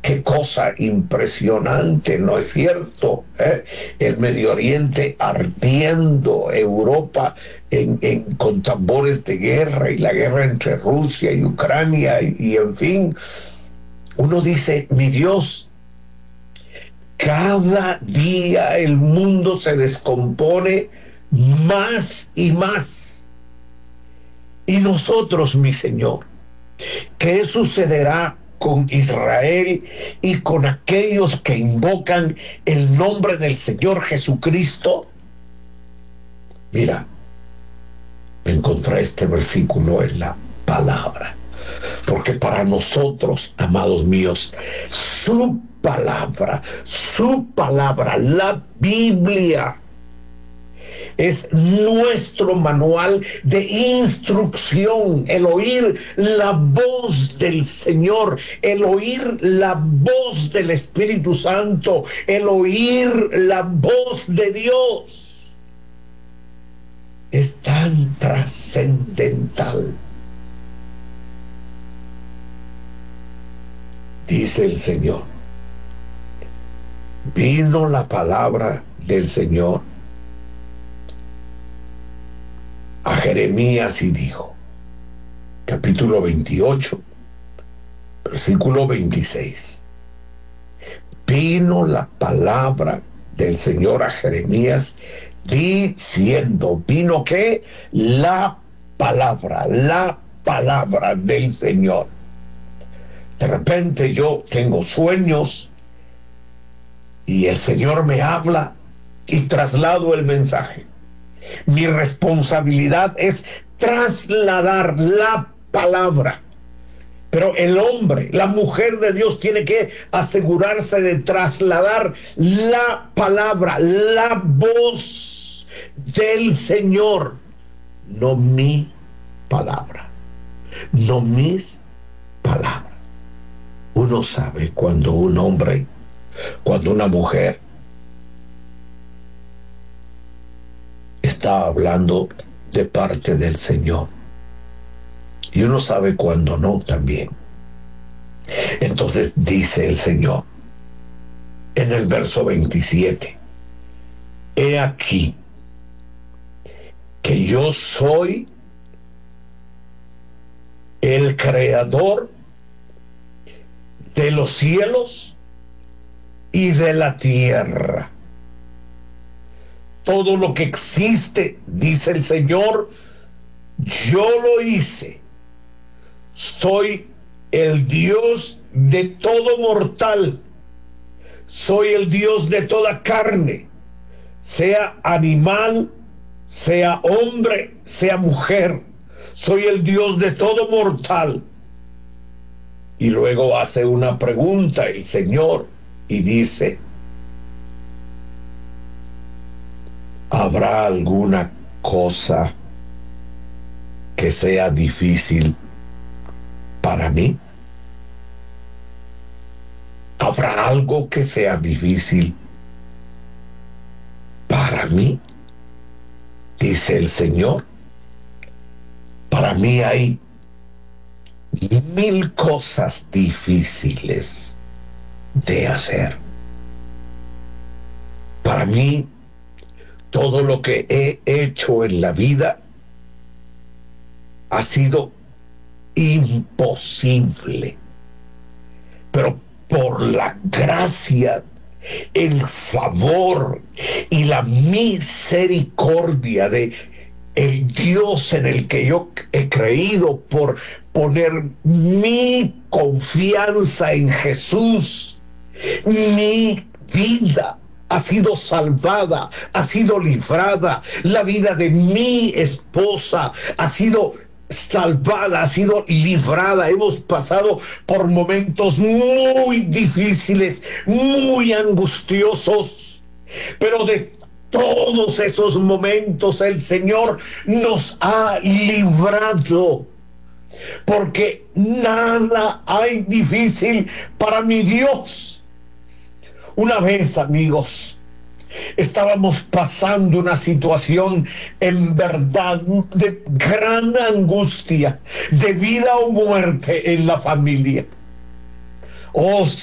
Qué cosa impresionante, ¿no es cierto? El Medio Oriente ardiendo, Europa con tambores de guerra y la guerra entre Rusia y Ucrania y en fin, uno dice, mi Dios, cada día el mundo se descompone más y más. Y nosotros, mi Señor, ¿qué sucederá con Israel y con aquellos que invocan el nombre del Señor Jesucristo? Mira, me encontré este versículo en la palabra, porque para nosotros, amados míos, su palabra, la Biblia, es nuestro manual de instrucción, el oír la voz del Señor, el oír la voz del Espíritu Santo, el oír la voz de Dios. Es tan trascendental. Dice el Señor, vino la palabra del Señor a Jeremías y dijo, capítulo 28, versículo 26, vino la palabra del Señor a Jeremías diciendo, ¿vino qué? La palabra del Señor. De repente yo tengo sueños y el Señor me habla y traslado el mensaje. Mi responsabilidad es trasladar la palabra. Pero el hombre, la mujer de Dios tiene que asegurarse de trasladar la palabra, la voz del Señor. No mi palabra, no mis palabras. Uno sabe cuando un hombre, cuando una mujer está hablando de parte del Señor. Y uno sabe cuando no también. Entonces dice el Señor en el verso 27, he aquí que yo soy el creador de los cielos y de la tierra. Todo lo que existe, dice el Señor, yo lo hice. Soy el Dios de todo mortal. Soy el Dios de toda carne, sea animal, sea hombre, sea mujer. Soy el Dios de todo mortal. Y luego hace una pregunta el Señor y dice, ¿habrá alguna cosa que sea difícil para mí? ¿Habrá algo que sea difícil para mí? Dice el Señor. Para mí hay 1000 cosas difíciles de hacer. Para mí, todo lo que he hecho en la vida ha sido imposible. Pero por la gracia, el favor y la misericordia de el Dios en el que yo he creído, por poner mi confianza en Jesús, mi vida ha sido salvada, ha sido librada. La vida de mi esposa ha sido salvada, ha sido librada. Hemos pasado por momentos muy difíciles, muy angustiosos, pero de todos esos momentos el Señor nos ha librado, porque nada hay difícil para mi Dios. Una vez, amigos, estábamos pasando una situación en verdad de gran angustia, de vida o muerte en la familia. Oh,